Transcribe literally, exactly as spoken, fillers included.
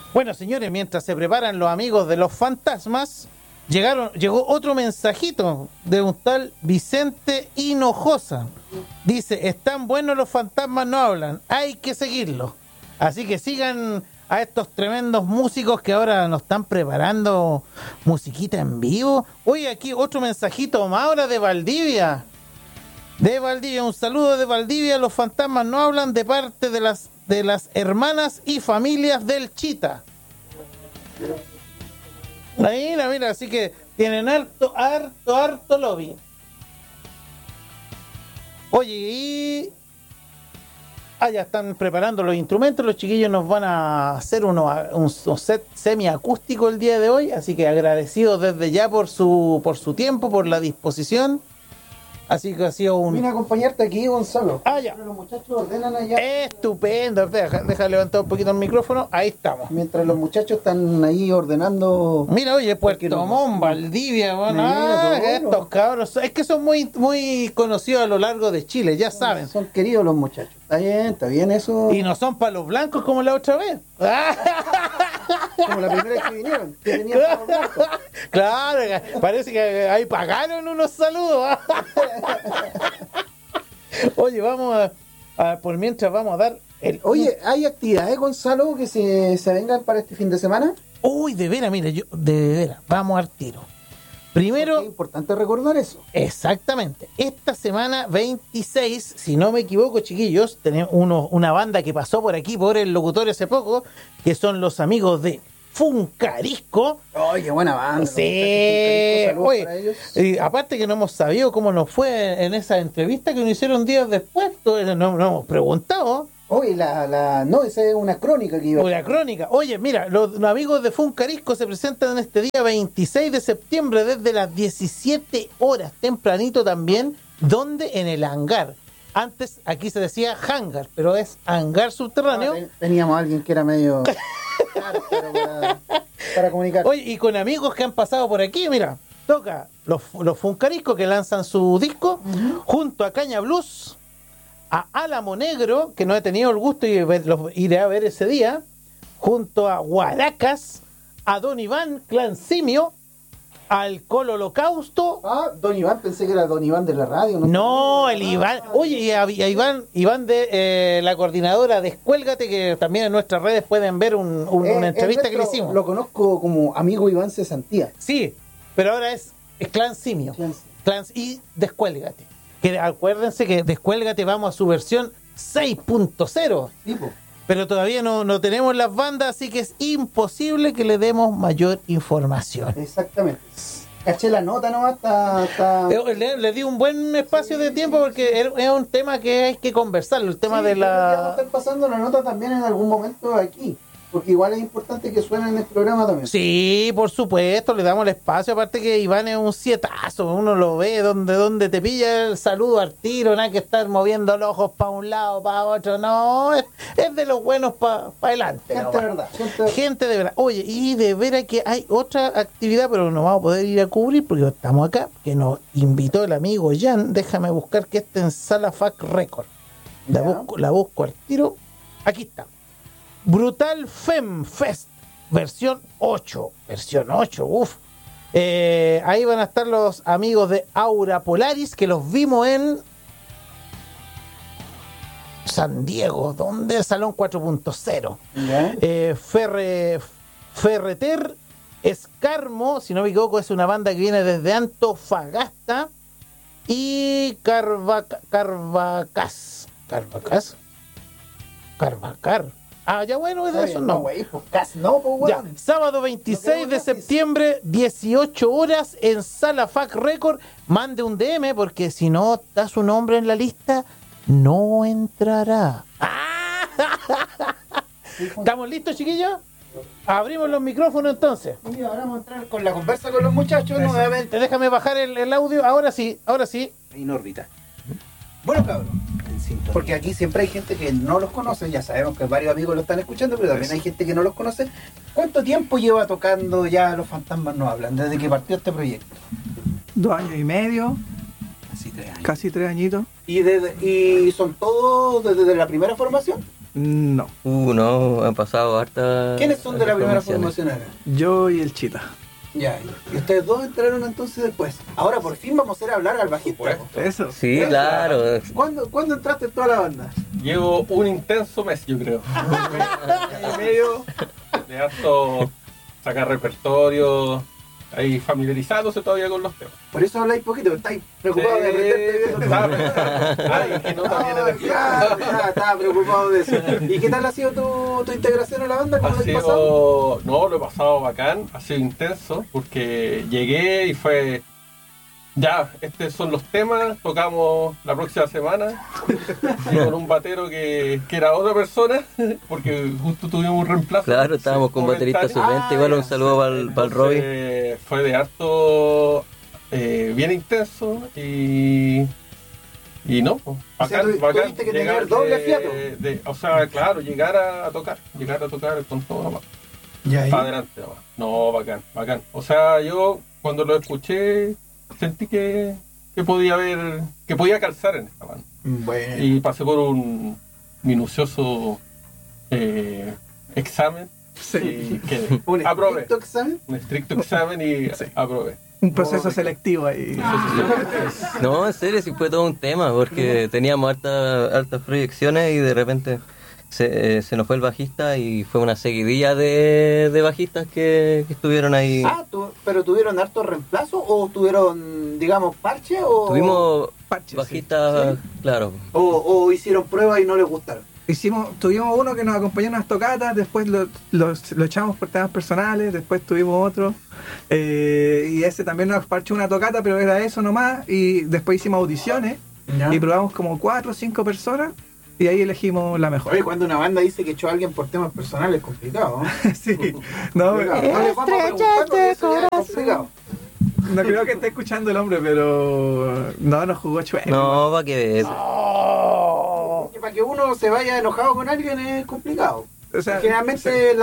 Bueno, señores, mientras se preparan los amigos de los fantasmas, llegaron, llegó otro mensajito de un tal Vicente Hinojosa. Dice, están buenos los fantasmas, no hablan, hay que seguirlos. Así que sigan a estos tremendos músicos que ahora nos están preparando musiquita en vivo. Oye, aquí otro mensajito más ahora de Valdivia. De Valdivia, un saludo de Valdivia. Los fantasmas no hablan, de parte de las de las hermanas y familias del Chita. Mira, mira, así que tienen harto, harto, harto lobby. Oye, y ah, ya están preparando los instrumentos. Los chiquillos nos van a hacer uno, un, un set semiacústico el día de hoy, así que agradecidos desde ya por su por su tiempo, por la disposición. Así que ha sido un... Vine a acompañarte aquí, Gonzalo. Ah, ya. Los muchachos ordenan allá. Estupendo. Deja, deja levantar un poquito el micrófono. Ahí estamos. Mientras los muchachos están ahí ordenando... Mira, oye, Puerto no... Montt, Valdivia, bueno, ah, estos cabros. Es que son muy muy conocidos a lo largo de Chile, ya saben. Son queridos los muchachos. Está bien, está bien eso. Y no son palos blancos como la otra vez. Como la primera vez que vinieron, que tenían palos blancos. Claro, parece que ahí pagaron unos saludos. Oye, vamos a, a, por mientras vamos a dar el... Oye, ¿hay actividades, Gonzalo, que se, se vengan para este fin de semana? Uy, de veras, mira, yo, de veras, vamos al tiro. Primero... Es importante recordar eso. Exactamente. Esta semana veintiséis, si no me equivoco, chiquillos, tenemos uno, una banda que pasó por aquí, por el locutorio hace poco, que son los amigos de Funcarisco. ¡Ay, qué buena banda! Sí, oye, y aparte que no hemos sabido cómo nos fue en esa entrevista que nos hicieron días después, no, no hemos preguntado. Oye, la, la, no, esa es una crónica que iba a Una crónica. Oye, mira, los, los amigos de Funcarisco se presentan en este día veintiséis de septiembre desde las diecisiete horas, tempranito también, donde en el hangar. Antes aquí se decía hangar, pero es hangar subterráneo. Ah, teníamos a alguien que era medio... claro, para, para comunicar. Oye, y con amigos que han pasado por aquí, mira, toca los, los Funcarisco que lanzan su disco, uh-huh. junto a Caña Blues, a Álamo Negro, que no he tenido el gusto y los iré a ver ese día, junto a Guaracas, a Don Iván Clan Simio, al Colo Holocausto. Ah, Don Iván, pensé que era Don Iván de la radio. No, no el Iván. Oye, y a, y a Iván, Iván de eh, la coordinadora Descuélgate, que también en nuestras redes pueden ver un, un, eh, una entrevista nuestro, que le hicimos. Lo conozco como amigo Iván Cesantía. Sí, pero ahora es, es Clan Simio. Clan, Clan y Descuélgate. Que acuérdense que Descuélgate vamos a su versión seis punto cero. Tipo. Pero todavía no, no tenemos las bandas, así que es imposible que le demos mayor información. Exactamente. Caché la nota nomás, está... está... Le, le di un buen espacio sí, de tiempo porque sí, sí. es un tema que hay que conversarlo, el tema sí, de la... Vamos a estar pasando la nota también en algún momento aquí. Porque igual es importante que suene en el programa también. Sí, por supuesto, le damos el espacio. Aparte que Iván es un sietazo, uno lo ve donde, donde te pilla el saludo al tiro, nada que estar moviendo los ojos para un lado, para otro. No, es, es de los buenos para pa adelante. Gente, no, de verdad, gente, gente de verdad. Oye, y de veras que hay otra actividad, pero no vamos a poder ir a cubrir porque estamos acá, que nos invitó el amigo Jan. Déjame buscar que esté en Sala F A C Record. La busco, la busco al tiro. Aquí está. Brutal Fem Fest, versión ocho. Versión ocho, uff. Eh, ahí van a estar los amigos de Aura Polaris, que los vimos en San Diego, donde Salón cuatro punto cero. ¿Ya? Eh, Ferre, Ferreter Escarmo, si no me equivoco, es una banda que viene desde Antofagasta. Y Carvac, Carvacas. Carvacas. Carvacar. Ah, ya bueno, es eso no. Wey, pues, casi no, pues, ya, sábado veintiséis de septiembre, dieciocho horas en Sala F A C Record. Mande un D M porque si no está su nombre en la lista, no entrará. ¿Estamos listos, chiquillos? Abrimos los micrófonos entonces. Y ahora vamos a entrar con la conversa con los muchachos eso. Nuevamente. Déjame bajar el, el audio. Ahora sí, ahora sí. Inorrita. Bueno, cabrón. Porque aquí siempre hay gente que no los conoce, ya sabemos que varios amigos lo están escuchando, pero también hay gente que no los conoce. ¿Cuánto tiempo lleva tocando ya Los Fantasmas No Hablan, desde que partió este proyecto? Dos años y medio. Casi tres años. Casi tres añitos. ¿Y, desde, y son todos desde la primera formación? No, Uh, no, han pasado harta. ¿Quiénes son de la primera formaciones. formación ahora? yo y el Chita. Ya, y ustedes dos entraron entonces después. Ahora por fin vamos a ir a hablar al bajista. Supuesto. Eso. Sí, claro. ¿Cuándo, ¿Cuándo entraste en toda la banda? Llevo un intenso mes, yo creo. Un mes y medio de harto sacar repertorio, ahí familiarizándose todavía con los temas. Por eso habláis poquito, estáis preocupados de aprenderte. Sí, estaba pensando. Ay, que no también Ah, era ya, ya, estaba preocupado de eso. ¿Y qué tal ha sido tu, tu integración a la banda? ¿Cómo Ha lo has pasado? sido, no, lo he pasado bacán, ha sido intenso, porque llegué y fue, ya, estos son los temas, tocamos la próxima semana, y con un batero que, que era otra persona, porque justo tuvimos un reemplazo. Claro, estábamos con baterista momentario. suplente. Igual un saludo para el, para el Robbie. Entonces, fue de harto, eh, bien intenso y... Y no, pues, O sea, bacán, tu- bacán. tuviste que llegar tener doble de- fiato. de- o sea, claro, llegar a, a tocar, llegar a tocar con todo nomás. Ya, Para adelante nomás. No, bacán, bacán. O sea, yo cuando lo escuché sentí que, que podía haber, que podía calzar en esta banda. Bueno. Y pasé por un minucioso eh, examen Sí. y quedé. ¿Un Aprobé. estricto examen? Un estricto examen y Sí. aprobé. Un proceso Oh, selectivo ahí. No, en serio, sí fue todo un tema, porque teníamos harta, hartas proyecciones y de repente se, eh, se nos fue el bajista y fue una seguidilla de, de bajistas que, que estuvieron ahí. Ah, tu- ¿pero tuvieron hartos reemplazos o tuvieron, digamos, parche o, Tuvimos Parches, sí. bajistas, claro. o, o hicieron pruebas y no les gustaron? Hicimos, tuvimos uno que nos acompañó en unas tocatas, después lo, lo, lo echamos por temas personales, después tuvimos otro, eh, y ese también nos parchó una tocata, pero era eso nomás, y después hicimos audiciones, ¿Ya? y probamos como cuatro o cinco personas, y ahí elegimos la mejor. Oye, cuando una banda dice que echó a alguien por temas personales es complicado, ¿no? Sí, no, Complicado. No les vamos a preguntar porque eso ya es complicado. no creo que esté escuchando el hombre, pero no, nos jugó chueco. No, para que veas. Porque para que uno se vaya enojado con alguien es complicado. O sea, Generalmente